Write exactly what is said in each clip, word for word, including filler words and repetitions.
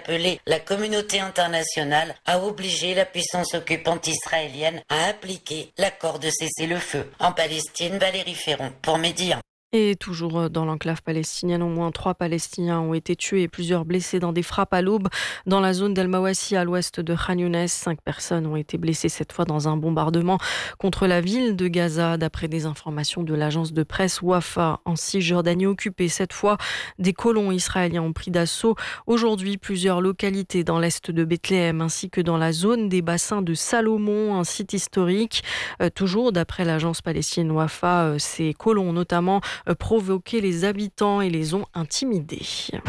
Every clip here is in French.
appelé la communauté internationale à obliger la puissance occupante israélienne à appliquer l'accord de cessez-le-feu. En Palestine, Valérie Ferron pour Média. Et toujours dans l'enclave palestinienne, au moins trois Palestiniens ont été tués et plusieurs blessés dans des frappes à l'aube dans la zone d'El Mawassi à l'ouest de Khan Younes. Cinq personnes ont été blessées cette fois dans un bombardement contre la ville de Gaza, d'après des informations de l'agence de presse Wafa. En Cisjordanie occupée, cette fois, des colons israéliens ont pris d'assaut aujourd'hui plusieurs localités dans l'est de Bethléem ainsi que dans la zone des bassins de Salomon, un site historique. Euh, toujours d'après l'agence palestinienne Wafa, euh, ces colons notamment provoqué les habitants et les ont intimidés.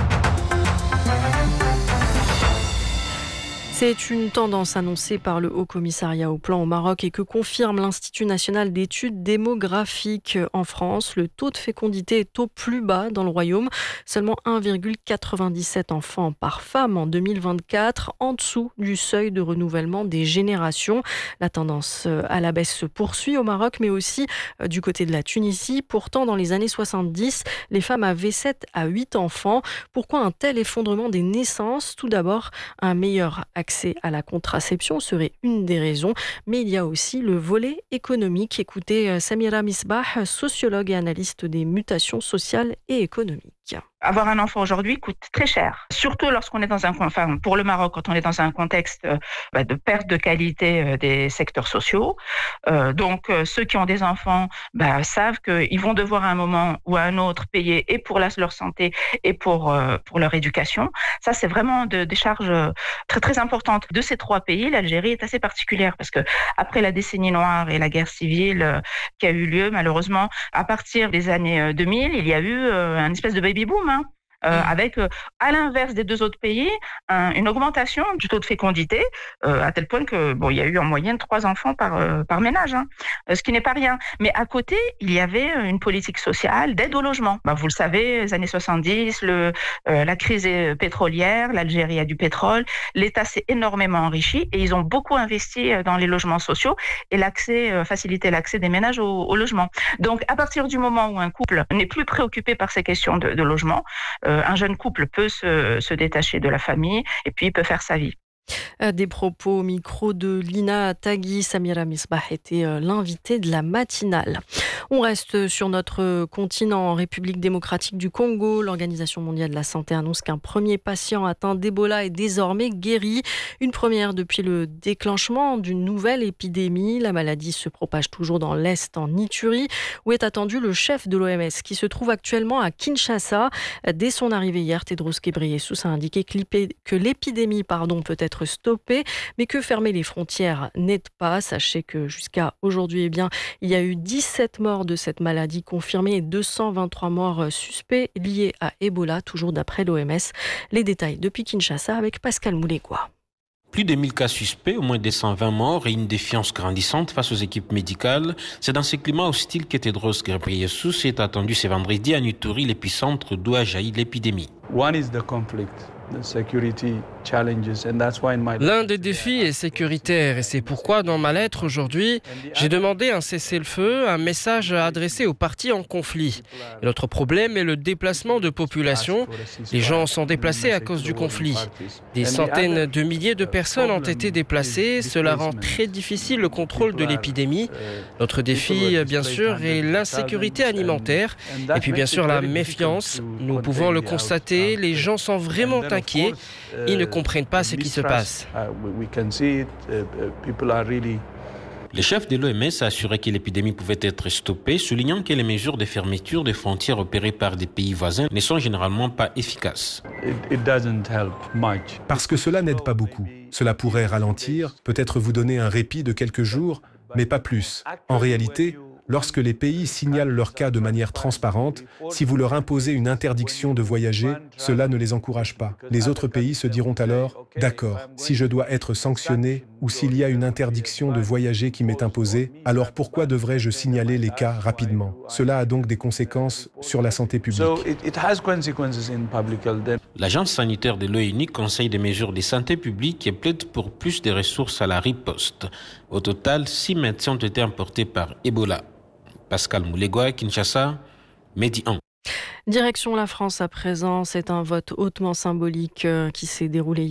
C'est une tendance annoncée par le Haut Commissariat au Plan au Maroc et que confirme l'Institut national d'études démographiques en France. Le taux de fécondité est au plus bas dans le royaume, seulement un virgule quatre-vingt-dix-sept enfants par femme en deux mille vingt-quatre, en dessous du seuil de renouvellement des générations. La tendance à la baisse se poursuit au Maroc, mais aussi du côté de la Tunisie. Pourtant, dans les années soixante-dix, les femmes avaient sept à huit enfants. Pourquoi un tel effondrement des naissances ? Tout d'abord, un meilleur accès L'accès à la contraception serait une des raisons, mais il y a aussi le volet économique. Écoutez Samira Misbah, sociologue et analyste des mutations sociales et économiques. Avoir un enfant aujourd'hui coûte très cher, surtout lorsqu'on est dans un, enfin pour le Maroc, quand on est dans un contexte bah, de perte de qualité des secteurs sociaux. Euh, donc euh, ceux qui ont des enfants bah, savent qu'ils vont devoir à un moment ou à un autre payer et pour la, leur santé et pour euh, pour leur éducation. Ça c'est vraiment de, des charges très très importantes. De ces trois pays, l'Algérie est assez particulière parce que après la décennie noire et la guerre civile euh, qui a eu lieu, malheureusement, à partir des années deux mille, il y a eu euh, un espèce de baby boom. Hein. Euh, mmh. Avec, euh, à l'inverse des deux autres pays, un, une augmentation du taux de fécondité, euh, à tel point que bon, il y a eu en moyenne trois enfants par euh, par ménage, hein, euh, ce qui n'est pas rien. Mais à côté, il y avait une politique sociale d'aide au logement. Ben, vous le savez, les années soixante-dix, le euh, la crise pétrolière, l'Algérie a du pétrole, l'État s'est énormément enrichi et ils ont beaucoup investi dans les logements sociaux et l'accès, euh, faciliter l'accès des ménages au, au logement. Donc, à partir du moment où un couple n'est plus préoccupé par ces questions de, de logement, euh, un jeune couple peut se, se détacher de la famille et puis il peut faire sa vie. Des propos au micro de Lina Tagui. Samira Misbah était l'invitée de la matinale. On reste sur notre continent, en République démocratique du Congo. L'Organisation mondiale de la santé annonce qu'un premier patient atteint d'Ebola est désormais guéri. Une première depuis le déclenchement d'une nouvelle épidémie. La maladie se propage toujours dans l'Est, en Ituri, où est attendu le chef de l'O M S, qui se trouve actuellement à Kinshasa. Dès son arrivée hier, Tedros Ghebreyesus a indiqué que l'épidémie pardon, peut être stoppée, mais que fermer les frontières n'aide pas. Sachez que jusqu'à aujourd'hui, eh bien, il y a eu dix-sept morts de cette maladie confirmée et deux cent vingt-trois morts suspects liés à Ebola, toujours d'après l'O M S. Les détails depuis Kinshasa avec Pascal Moulégois. Plus de mille cas suspects, au moins deux cent vingt morts et une défiance grandissante face aux équipes médicales. C'est dans ce climat hostile que Tedros Ghebreyesus est attendu ce vendredi à Ituri, l'épicentre d'où a jailli l'épidémie. One is the conflict. L'un des défis est sécuritaire et c'est pourquoi dans ma lettre aujourd'hui, j'ai demandé un cessez-le-feu, un message adressé aux parties en conflit. Et l'autre problème est le déplacement de population. Les gens sont déplacés à cause du conflit. Des centaines de milliers de personnes ont été déplacées. Cela rend très difficile le contrôle de l'épidémie. L'autre défi, bien sûr, est l'insécurité alimentaire et puis bien sûr la méfiance. Nous pouvons le constater, les gens sont vraiment inquiets. Ils ne comprennent pas ce qui se passe. Le chef de l'O M S a assuré que l'épidémie pouvait être stoppée, soulignant que les mesures de fermeture des frontières opérées par des pays voisins ne sont généralement pas efficaces. Parce que cela n'aide pas beaucoup. Cela pourrait ralentir, peut-être vous donner un répit de quelques jours, mais pas plus. En réalité, lorsque les pays signalent leurs cas de manière transparente, si vous leur imposez une interdiction de voyager, cela ne les encourage pas. Les autres pays se diront alors « D'accord, si je dois être sanctionné ou s'il y a une interdiction de voyager qui m'est imposée, alors pourquoi devrais-je signaler les cas rapidement ?» Cela a donc des conséquences sur la santé publique. L'agence sanitaire de l'ONU conseille des mesures de santé publique et plaide pour plus de ressources à la riposte. Au total, six médecins ont été emportés par Ebola. Pascal Moulégois, Kinshasa, Medi un. Direction la France à présent, c'est un vote hautement symbolique qui s'est déroulé